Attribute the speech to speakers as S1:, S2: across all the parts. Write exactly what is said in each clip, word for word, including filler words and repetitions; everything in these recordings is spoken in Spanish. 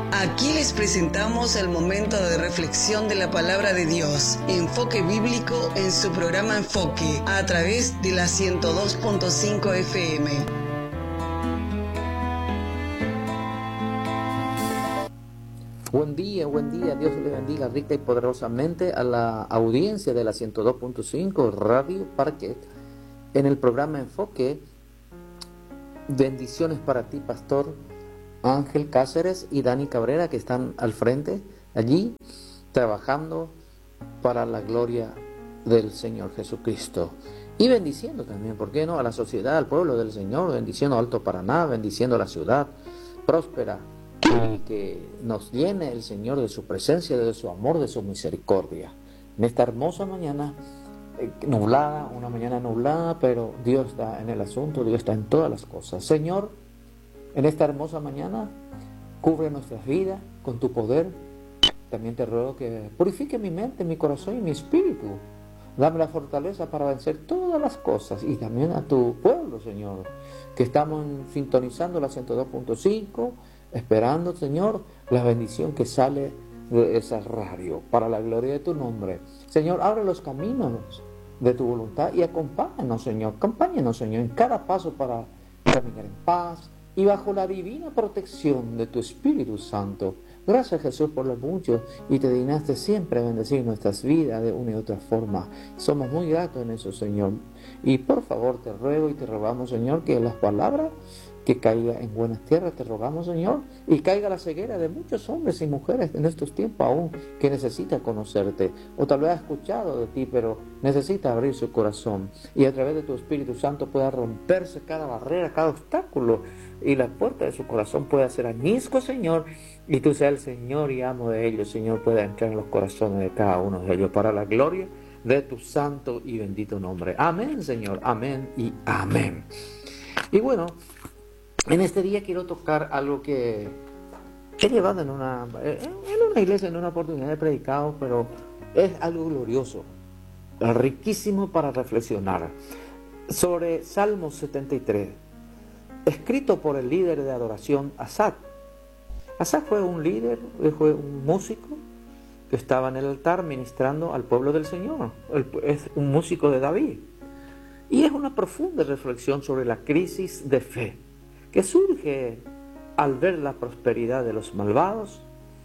S1: Aquí les presentamos el momento de reflexión de la palabra de Dios, enfoque bíblico en su programa Enfoque, a través de la ciento dos punto cinco F M.
S2: Buen día, buen día, Dios le bendiga rica y poderosamente a la audiencia de la ciento dos punto cinco Radio Parque en el programa Enfoque. Bendiciones para ti, Pastor Ángel Cáceres y Dani Cabrera, que están al frente allí trabajando para la gloria del Señor Jesucristo y bendiciendo también, ¿por qué no?, a la sociedad, al pueblo del Señor, bendiciendo Alto Paraná, bendiciendo la ciudad próspera, y que nos llene el Señor de su presencia, de su amor, de su misericordia en esta hermosa mañana eh, nublada, una mañana nublada, pero Dios está en el asunto, Dios está en todas las cosas. Señor, en esta hermosa mañana, cubre nuestras vidas con tu poder. También te ruego que purifique mi mente, mi corazón y mi espíritu. Dame la fortaleza para vencer todas las cosas. Y también a tu pueblo, Señor, que estamos sintonizando la ciento dos punto cinco, esperando, Señor, la bendición que sale de esa radio, para la gloria de tu nombre. Señor, abre los caminos de tu voluntad y acompáñanos, Señor. Acompáñanos, Señor, en cada paso para caminar en paz y bajo la divina protección de tu Espíritu Santo. Gracias, Jesús, por los muchos, y te dignaste siempre a bendecir nuestras vidas de una y otra forma. Somos muy gratos en eso, Señor. Y por favor, te ruego y te rogamos, Señor, que las palabras que caiga en buenas tierras, te rogamos, Señor, y caiga la ceguera de muchos hombres y mujeres en estos tiempos aún que necesita conocerte, o tal vez ha escuchado de ti, pero necesita abrir su corazón, y a través de tu Espíritu Santo pueda romperse cada barrera, cada obstáculo, y la puerta de su corazón pueda ser añisco, Señor, y tú seas el Señor y amo de ellos, Señor, pueda entrar en los corazones de cada uno de ellos, para la gloria de tu santo y bendito nombre. Amén, Señor, amén y amén. Y bueno, en este día quiero tocar algo que he llevado en una, en una iglesia, en una oportunidad de predicado, pero es algo glorioso, riquísimo para reflexionar, sobre Salmo setenta y tres, escrito por el líder de adoración Asaf. Asaf fue un líder, fue un músico que estaba en el altar ministrando al pueblo del Señor. Es un músico de David. Y es una profunda reflexión sobre la crisis de fe que surge al ver la prosperidad de los malvados.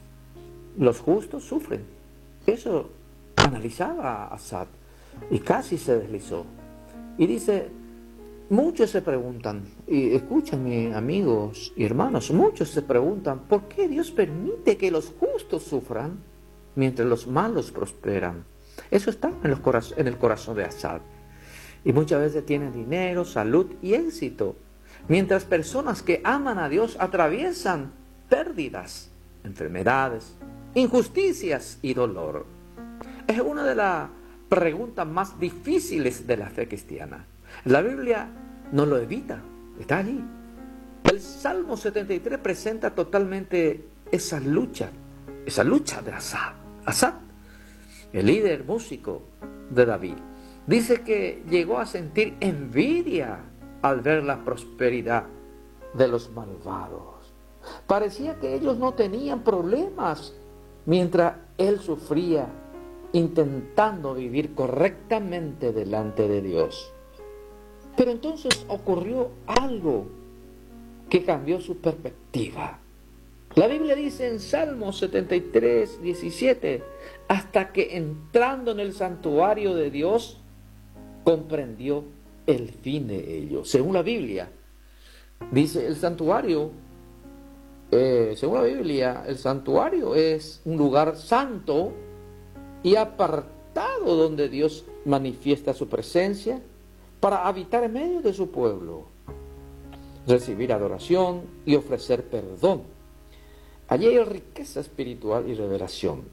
S2: Los justos sufren. Eso analizaba Asaf y casi se deslizó. Y dice, muchos se preguntan, y escúchame, amigos y hermanos, muchos se preguntan, ¿por qué Dios permite que los justos sufran mientras los malos prosperan? Eso está en, los coraz- en el corazón de Asaf. Y muchas veces tienen dinero, salud y éxito, mientras personas que aman a Dios atraviesan pérdidas, enfermedades, injusticias y dolor. Es una de las preguntas más difíciles de la fe cristiana. La Biblia no lo evita, está allí. El Salmo setenta y tres presenta totalmente esa lucha, esa lucha de Asaf. Asaf, el líder músico de David, dice que llegó a sentir envidia al ver la prosperidad de los malvados. Parecía que ellos no tenían problemas mientras él sufría intentando vivir correctamente delante de Dios. Pero entonces ocurrió algo que cambió su perspectiva. La Biblia dice en Salmo setenta y tres, diecisiete, hasta que entrando en el santuario de Dios, comprendió el fin de ello. Según la Biblia, dice el santuario, eh, según la Biblia, el santuario es un lugar santo y apartado donde Dios manifiesta su presencia para habitar en medio de su pueblo, recibir adoración y ofrecer perdón. Allí hay riqueza espiritual y revelación.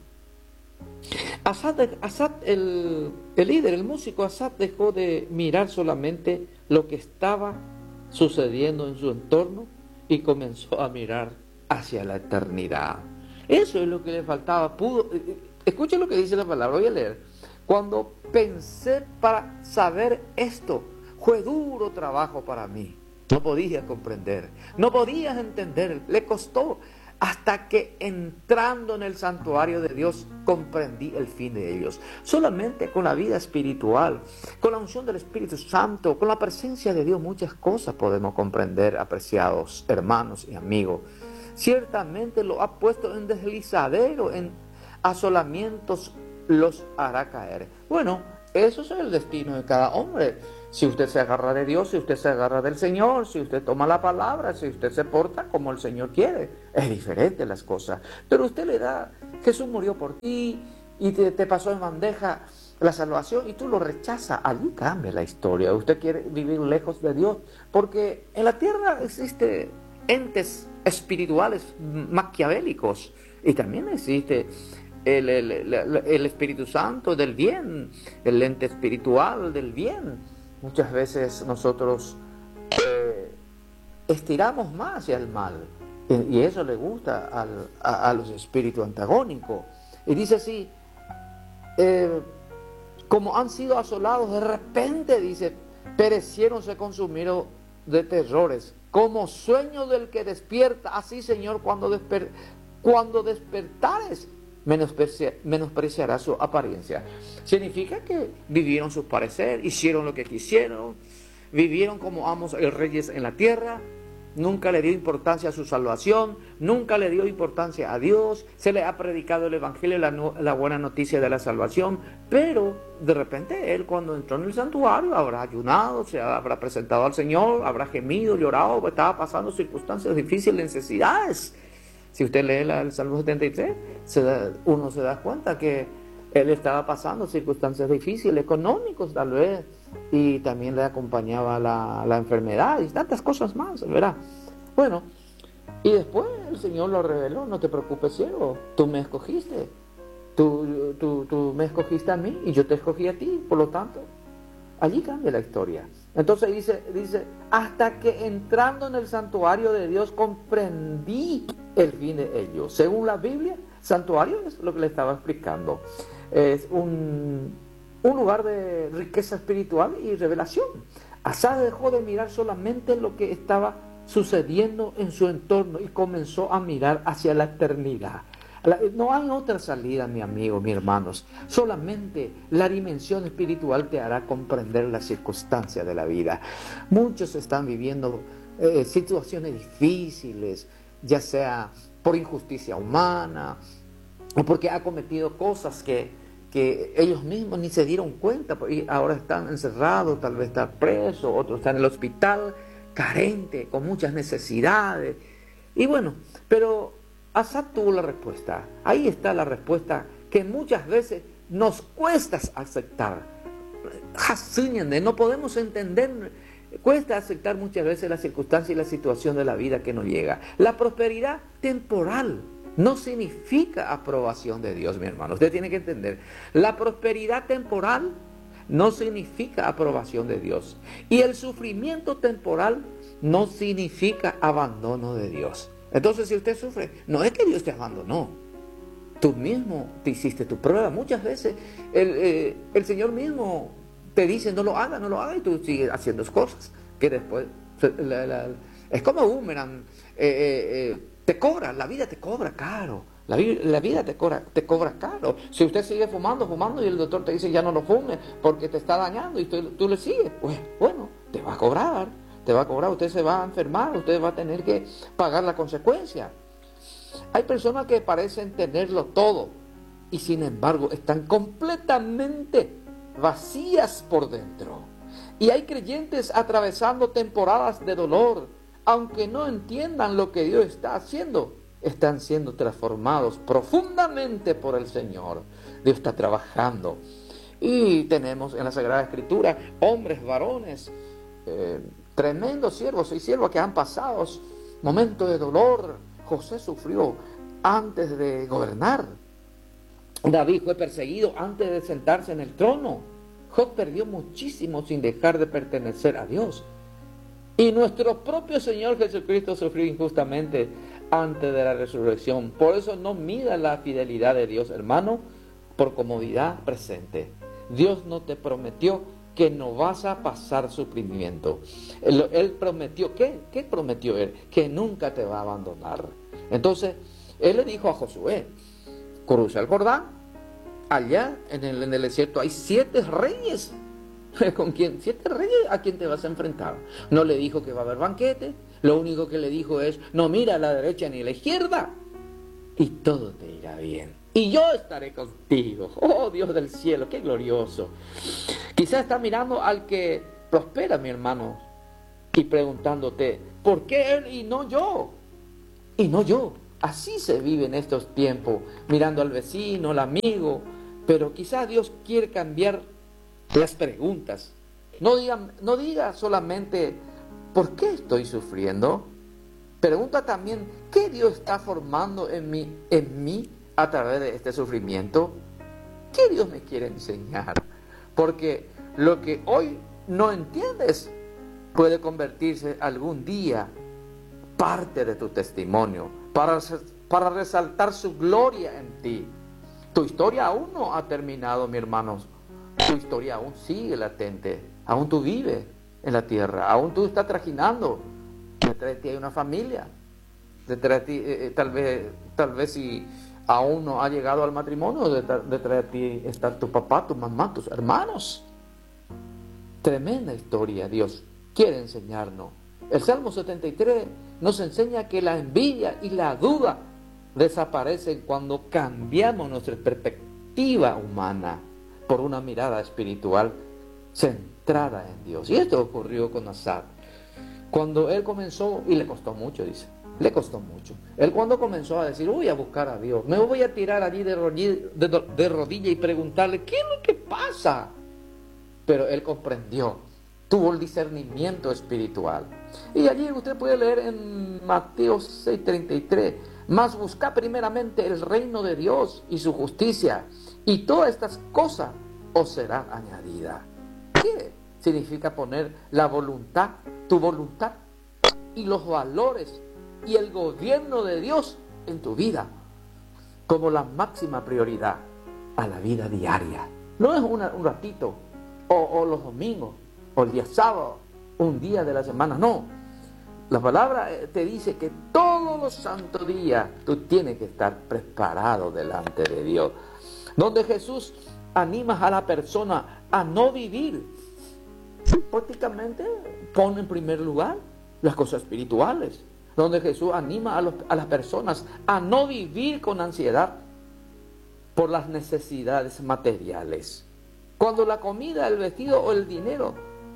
S2: Asaf, Asaf el, el líder, el músico Asaf, dejó de mirar solamente lo que estaba sucediendo en su entorno y comenzó a mirar hacia la eternidad. Eso es lo que le faltaba. Pudo, escuchen lo que dice la palabra, voy a leer. Cuando pensé para saber esto, fue duro trabajo para mí. No podía comprender, no podía entender, le costó. hasta que entrando en el santuario de Dios comprendí el fin de ellos. Solamente con la vida espiritual, con la unción del Espíritu Santo, con la presencia de Dios, muchas cosas podemos comprender, apreciados hermanos y amigos. Ciertamente lo ha puesto en deslizadero, en asolamientos los hará caer. Bueno, eso es el destino de cada hombre. Si usted se agarra de Dios, si usted se agarra del Señor, si usted toma la palabra, si usted se porta como el Señor quiere, es diferente las cosas. Pero usted le da, Jesús murió por ti y te, te pasó en bandeja la salvación y tú lo rechazas, allí cambia la historia. Usted quiere vivir lejos de Dios, porque en la tierra existe entes espirituales maquiavélicos y también existe el, el, el, el Espíritu Santo del bien, el ente espiritual del bien. Muchas veces nosotros eh, estiramos más hacia el mal y, y eso le gusta al, a, a los espíritus antagónicos. Y dice así, eh, como han sido asolados, de repente dice, perecieron, se consumieron de terrores, como sueño del que despierta, así Señor, cuando, desper, cuando despertares, Menosprecia, menospreciará su apariencia. Significa que vivieron su parecer, hicieron lo que quisieron, vivieron como amos y reyes en la tierra, nunca le dio importancia a su salvación, nunca le dio importancia a Dios, se le ha predicado el Evangelio, la, la buena noticia de la salvación, pero de repente él cuando entró en el santuario habrá ayunado, se habrá presentado al Señor, habrá gemido, llorado, estaba pasando circunstancias difíciles, necesidades. Si usted lee la, el Salmo setenta y tres, se da, uno se da cuenta que él estaba pasando circunstancias difíciles, económicos tal vez, y también le acompañaba la, la enfermedad y tantas cosas más, ¿verdad? Bueno, y después el Señor lo reveló, no te preocupes, ciego, tú me escogiste, tú, tú, tú me escogiste a mí y yo te escogí a ti, por lo tanto, allí cambia la historia. Entonces dice, dice, hasta que entrando en el santuario de Dios comprendí el fin de ellos. Según la Biblia, santuario es lo que le estaba explicando. Es un, un lugar de riqueza espiritual y revelación. Asa dejó de mirar solamente lo que estaba sucediendo en su entorno y comenzó a mirar hacia la eternidad. No hay otra salida, mi amigo, mis hermanos. Solamente la dimensión espiritual te hará comprender las circunstancias de la vida. Muchos están viviendo eh, situaciones difíciles, ya sea por injusticia humana o porque ha cometido cosas que, que ellos mismos ni se dieron cuenta y ahora están encerrados, tal vez están presos, otros están en el hospital, carente, con muchas necesidades. Y bueno, pero Asaf tuvo la respuesta. Ahí está la respuesta que muchas veces nos cuesta aceptar. No podemos entender, cuesta aceptar muchas veces las circunstancias y la situación de la vida que nos llega. La prosperidad temporal no significa aprobación de Dios, mi hermano. Usted tiene que entender. La prosperidad temporal no significa aprobación de Dios. Y el sufrimiento temporal no significa abandono de Dios. Entonces, si usted sufre, no es que Dios te abandonó. Tú mismo te hiciste tu prueba. Muchas veces el, eh, el Señor mismo te dice, no lo haga, no lo haga, y tú sigues haciendo cosas que después, la, la, es como boomerang, eh, eh, eh, te cobra, la vida te cobra caro. La, la vida te cobra, te cobra caro. Si usted sigue fumando, fumando, y el doctor te dice, ya no lo fume porque te está dañando, y tú, tú le sigues, pues bueno, te va a cobrar. Te va a cobrar, usted se va a enfermar, usted va a tener que pagar la consecuencia. Hay personas que parecen tenerlo todo y sin embargo están completamente vacías por dentro. Y hay creyentes atravesando temporadas de dolor, aunque no entiendan lo que Dios está haciendo, están siendo transformados profundamente por el Señor. Dios está trabajando. Y tenemos en la Sagrada Escritura hombres, varones, eh, tremendos siervos y siervas que han pasado momentos de dolor. José sufrió antes de gobernar. David fue perseguido antes de sentarse en el trono. Job perdió muchísimo sin dejar de pertenecer a Dios. Y nuestro propio Señor Jesucristo sufrió injustamente antes de la resurrección. Por eso no mida la fidelidad de Dios, hermano, por comodidad presente. Dios no te prometió que no vas a pasar sufrimiento. Él, él prometió, ¿qué? ¿Qué prometió Él? Que nunca te va a abandonar. Entonces, él le dijo a Josué, cruza el Jordán, allá en el, en el desierto hay siete reyes. ¿Con quién? Siete reyes, ¿a quién te vas a enfrentar? No le dijo que va a haber banquete, lo único que le dijo es, no mira a la derecha ni a la izquierda, y todo te irá bien. Y yo estaré contigo. Oh, Dios del cielo, qué glorioso. Quizás está mirando al que prospera, mi hermano, y preguntándote, ¿por qué él y no yo? Y no yo. Así se vive en estos tiempos, mirando al vecino, al amigo, pero quizás Dios quiere cambiar las preguntas. No diga, no diga solamente, ¿por qué estoy sufriendo? Pregunta también, ¿qué Dios está formando en mí, en mí a través de este sufrimiento? ¿Qué Dios me quiere enseñar? Porque lo que hoy no entiendes puede convertirse algún día parte de tu testimonio para, para resaltar su gloria en ti. Tu historia aún no ha terminado, mi hermanos. Tu historia aún sigue latente. Aún tú vives en la tierra. Aún tú estás trajinando. Detrás de ti hay una familia. Detrás de ti, eh, tal vez, tal vez si aún no ha llegado al matrimonio, detrás, detrás de ti está tu papá, tu mamá, tus hermanos. Tremenda historia Dios quiere enseñarnos. El Salmo setenta y tres nos enseña que la envidia y la duda desaparecen cuando cambiamos nuestra perspectiva humana por una mirada espiritual centrada en Dios. Y esto ocurrió con Asaf. Cuando él comenzó, y le costó mucho, dice, le costó mucho. Él cuando comenzó a decir, voy a buscar a Dios, me voy a tirar allí de rodilla, de, de rodilla y preguntarle, ¿qué es lo que pasa? Pero él comprendió, tuvo el discernimiento espiritual. Y allí usted puede leer en Mateo seis treinta y tres, mas busca primeramente el reino de Dios y su justicia, y todas estas cosas os serán añadidas. ¿Qué significa poner la voluntad, tu voluntad, y los valores y el gobierno de Dios en tu vida como la máxima prioridad a la vida diaria? No es una, un ratito, o, o los domingos, o el día sábado, un día de la semana, no. La palabra te dice que todos los santos días tú tienes que estar preparado delante de Dios. Donde Jesús anima a la persona a no vivir, prácticamente pone en primer lugar las cosas espirituales. Donde Jesús anima a, los, a las personas a no vivir con ansiedad por las necesidades materiales. Cuando la comida, el vestido o el dinero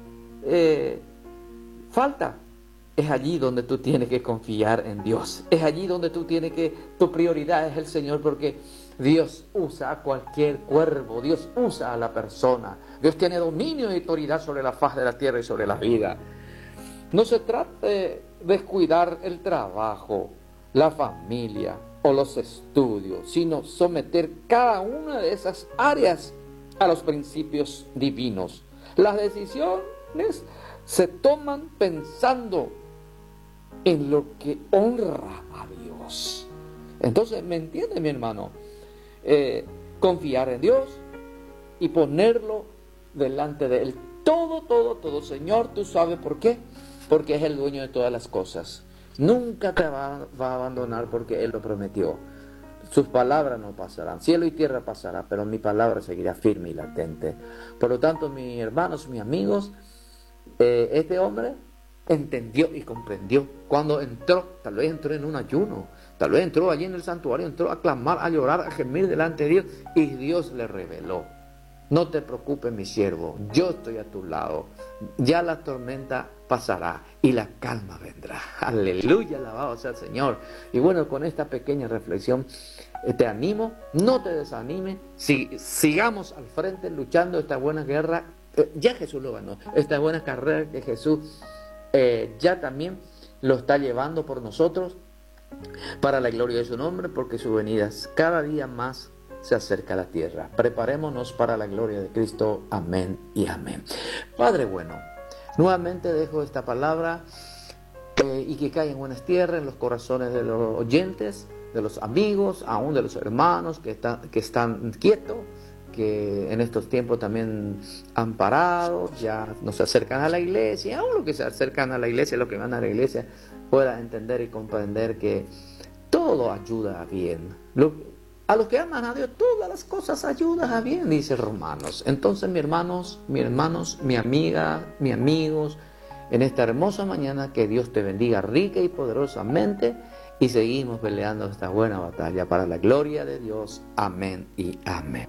S2: eh, falta, es allí donde tú tienes que confiar en Dios. Es allí donde tú tienes que, tu prioridad es el Señor, porque Dios usa a cualquier cuervo, Dios usa a la persona. Dios tiene dominio y autoridad sobre la faz de la tierra y sobre la vida. No se trata de descuidar el trabajo, la familia o los estudios, sino someter cada una de esas áreas a los principios divinos. Las decisiones se toman pensando en lo que honra a Dios. Entonces, ¿me entiende, mi hermano? Eh, confiar en Dios y ponerlo delante de Él. Todo, todo, todo. Señor, tú sabes por qué. Porque es el dueño de todas las cosas. Nunca te va, va a abandonar porque Él lo prometió. Sus palabras no pasarán. Cielo y tierra pasará, pero mi palabra seguirá firme y latente. Por lo tanto, mis hermanos, mis amigos, eh, este hombre entendió y comprendió cuando entró. Tal vez entró en un ayuno, tal vez entró allí en el santuario, entró a clamar, a llorar, a gemir delante de Dios, y Dios le reveló: no te preocupes, mi siervo, yo estoy a tu lado. Ya la tormenta pasará y la calma vendrá. Aleluya, alabado sea el Señor. Y bueno, con esta pequeña reflexión te animo, no te desanimes, si, sigamos al frente luchando esta buena guerra. Eh, ya Jesús lo ganó, esta buena carrera que Jesús eh, ya también lo está llevando por nosotros, para la gloria de su nombre, porque su venida es cada día más se acerca a la tierra. Preparémonos para la gloria de Cristo. Amén y amén. Padre bueno, nuevamente dejo esta palabra eh, y que caiga en buenas tierras, en los corazones de los oyentes, de los amigos, aún de los hermanos que, está, que están quietos, que en estos tiempos también han parado, ya no se acercan a la iglesia. Aún los que se acercan a la iglesia, los que van a la iglesia, puedan entender y comprender que todo todo ayuda a bien. Lo, a los que aman a Dios, todas las cosas ayudan a bien, dice Romanos. Entonces, mis hermanos, mis hermanos, mi amiga, mis amigos, en esta hermosa mañana, que Dios te bendiga rica y poderosamente, y seguimos peleando esta buena batalla para la gloria de Dios. Amén y amén.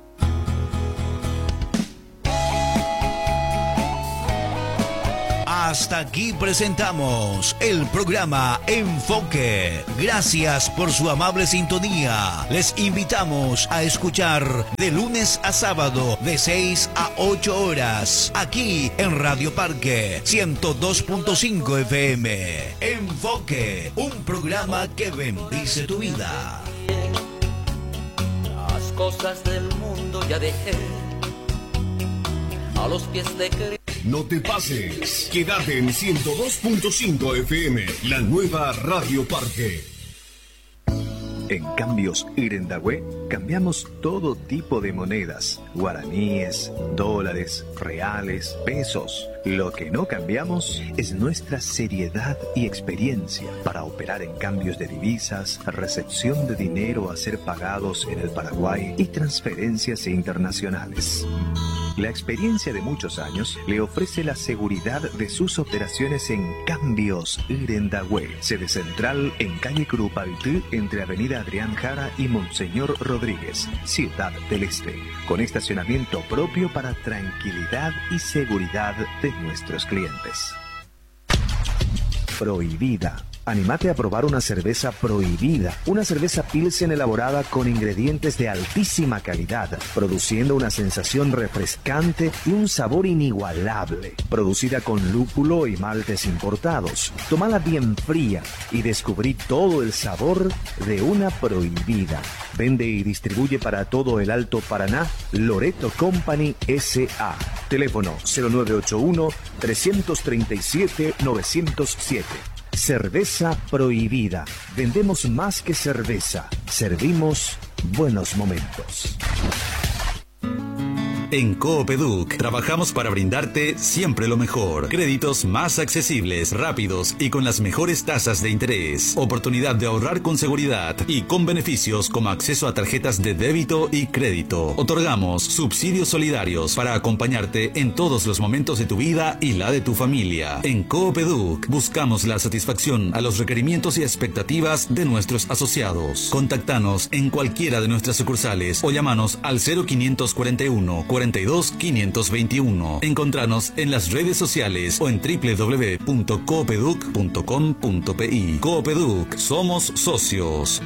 S3: Hasta aquí presentamos el programa Enfoque. Gracias por su amable sintonía. Les invitamos a escuchar de lunes a sábado de seis a ocho horas aquí en Radio Parque ciento dos punto cinco F M. Enfoque, un programa que bendice tu vida.
S4: Las cosas del mundo ya dejé a los pies de Cristo.
S5: No te pases, quédate en ciento dos punto cinco F M, la nueva Radio Parque.
S6: En Cambios Irendahue cambiamos todo tipo de monedas, guaraníes, dólares, reales, pesos. Lo que no cambiamos es nuestra seriedad y experiencia para operar en cambios de divisas, recepción de dinero a ser pagados en el Paraguay y transferencias internacionales. La experiencia de muchos años le ofrece la seguridad de sus operaciones en Cambios Irendahue, sede central en calle Curupaytí, entre Avenida Adrián Jara y Monseñor Rodríguez, Ciudad del Este, con estacionamiento propio para tranquilidad y seguridad de nuestros clientes. Prohibida. Anímate a probar una cerveza Prohibida, una cerveza Pilsen elaborada con ingredientes de altísima calidad, produciendo una sensación refrescante y un sabor inigualable. Producida con lúpulo y maltes importados. Tómala bien fría y descubrí todo el sabor de una Prohibida. Vende y distribuye para todo el Alto Paraná Loreto Company S A. Teléfono cero nueve ocho uno, tres tres siete, nueve cero siete. Cerveza Prohibida. Vendemos más que cerveza. Servimos buenos momentos.
S7: En Coopeduc trabajamos para brindarte siempre lo mejor. Créditos más accesibles, rápidos y con las mejores tasas de interés. Oportunidad de ahorrar con seguridad y con beneficios como acceso a tarjetas de débito y crédito. Otorgamos subsidios solidarios para acompañarte en todos los momentos de tu vida y la de tu familia. En Coopeduc buscamos la satisfacción a los requerimientos y expectativas de nuestros asociados. Contactanos en cualquiera de nuestras sucursales o llámanos al cero quinientos cuarenta y uno, cuarenta y dos, quinientos veintiuno. Encontranos en las redes sociales o en doble u doble u doble u punto coopeduc punto com punto pi. Coopeduc, somos socios.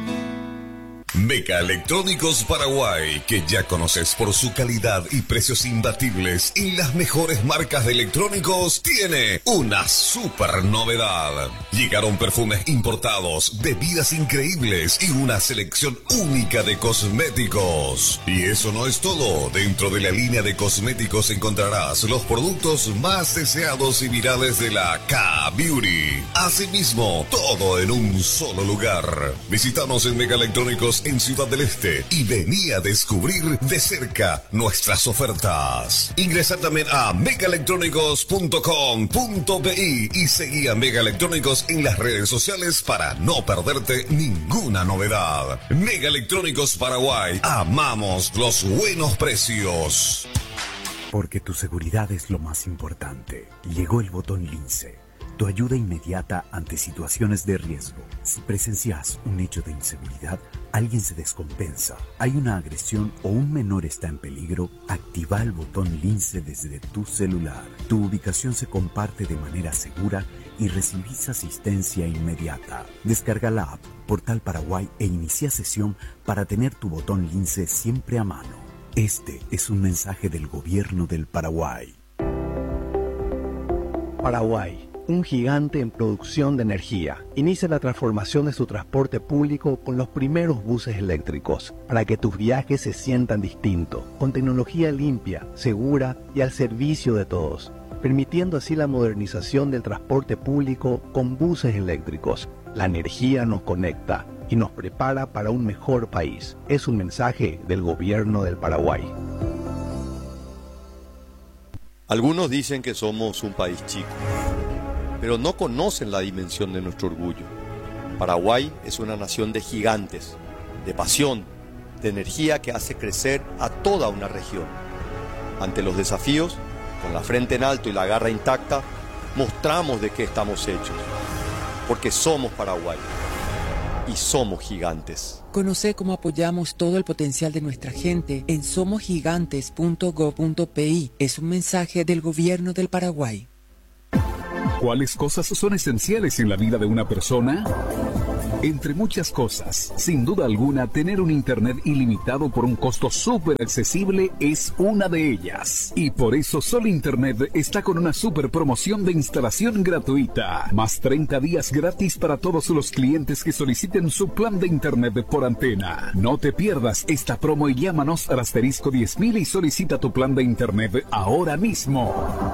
S5: Meca Electrónicos Paraguay, que ya conoces por su calidad y precios imbatibles y las mejores marcas de electrónicos, tiene una super novedad. Llegaron perfumes importados, bebidas increíbles y una selección única de cosméticos. Y eso no es todo. Dentro de la línea de cosméticos encontrarás los productos más deseados y virales de la K-Beauty. Asimismo, todo en un solo lugar. Visítanos en Meca Electrónicos en Ciudad del Este y vení a descubrir de cerca nuestras ofertas. Ingresa también a mega electrónicos punto com punto pi y seguí a Mega Electrónicos en las redes sociales para no perderte ninguna novedad. Mega Electrónicos Paraguay, amamos los buenos precios.
S8: Porque tu seguridad es lo más importante. Llegó el botón Lince, tu ayuda inmediata ante situaciones de riesgo. Si presencias un hecho de inseguridad, alguien se descompensa, hay una agresión o un menor está en peligro, activa el botón Lince desde tu celular. Tu ubicación se comparte de manera segura y recibís asistencia inmediata. Descarga la app Portal Paraguay e inicia sesión para tener tu botón Lince siempre a mano. Este es un mensaje del Gobierno del Paraguay.
S9: Paraguay, un gigante en producción de energía, inicia la transformación de su transporte público con los primeros buses eléctricos, para que tus viajes se sientan distintos, con tecnología limpia, segura y al servicio de todos, permitiendo así la modernización del transporte público con buses eléctricos. La energía nos conecta y nos prepara para un mejor país. Es un mensaje del Gobierno del Paraguay.
S10: Algunos dicen que somos un país chico, pero no conocen la dimensión de nuestro orgullo. Paraguay es una nación de gigantes, de pasión, de energía que hace crecer a toda una región. Ante los desafíos, con la frente en alto y la garra intacta, mostramos de qué estamos hechos. Porque somos Paraguay y somos gigantes.
S11: Conoce cómo apoyamos todo el potencial de nuestra gente en somos gigantes punto gob punto pi. Es un mensaje del Gobierno del Paraguay.
S12: ¿Cuáles cosas son esenciales en la vida de una persona? Entre muchas cosas, sin duda alguna, tener un internet ilimitado por un costo súper accesible es una de ellas. Y por eso Sol Internet está con una súper promoción de instalación gratuita. Más treinta días gratis para todos los clientes que soliciten su plan de internet por antena. No te pierdas esta promo y llámanos al asterisco diez mil y solicita tu plan de internet ahora mismo.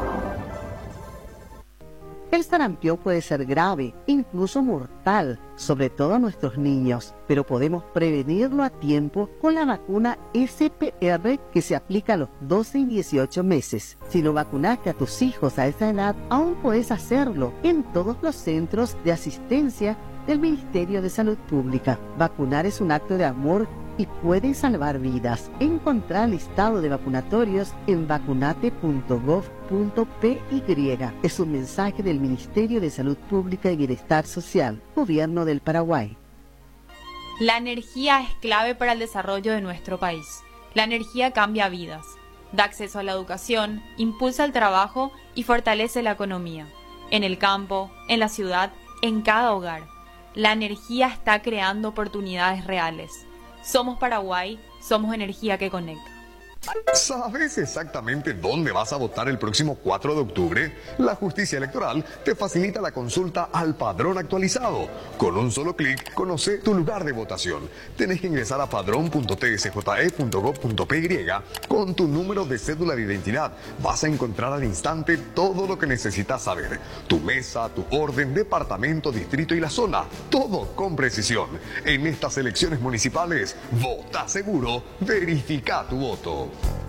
S13: El sarampión puede ser grave, incluso mortal, sobre todo a nuestros niños, pero podemos prevenirlo a tiempo con la vacuna S P R que se aplica a los doce y dieciocho meses. Si no vacunaste a tus hijos a esa edad, aún puedes hacerlo en todos los centros de asistencia del Ministerio de Salud Pública. Vacunar es un acto de amor y puede salvar vidas. Encontrá el listado de vacunatorios en vacunate punto gob punto pi. Es un mensaje del Ministerio de Salud Pública y Bienestar Social, Gobierno del Paraguay.
S14: La energía es clave para el desarrollo de nuestro país. La energía cambia vidas, da acceso a la educación, impulsa el trabajo y fortalece la economía. En el campo, en la ciudad, en cada hogar. La energía está creando oportunidades reales. Somos Paraguay, somos energía que conecta.
S15: ¿Sabes exactamente dónde vas a votar el próximo cuatro de octubre? La Justicia Electoral te facilita la consulta al padrón actualizado. Con un solo clic, conoce tu lugar de votación. Tenés que ingresar a padrón punto t s j e punto gob punto p y con tu número de cédula de identidad. Vas a encontrar al instante todo lo que necesitas saber. Tu mesa, tu orden, departamento, distrito y la zona. Todo con precisión. En estas elecciones municipales, vota seguro, verifica tu voto.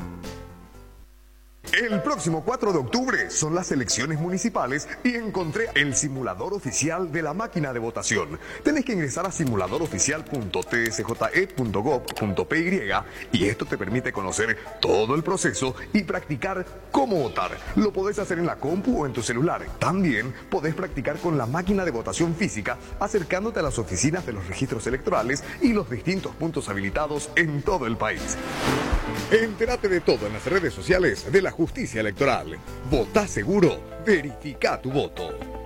S15: El próximo cuatro de octubre son las elecciones municipales y encontré el simulador oficial de la máquina de votación. Tenés que ingresar a simulador oficial punto t s j e punto gob punto p y y esto te permite conocer todo el proceso y practicar cómo votar. Lo podés hacer en la compu o en tu celular. También podés practicar con la máquina de votación física acercándote a las oficinas de los registros electorales y los distintos puntos habilitados en todo el país. Entérate de todo en las redes sociales de la Justicia Electoral. Votá seguro, verifica tu voto.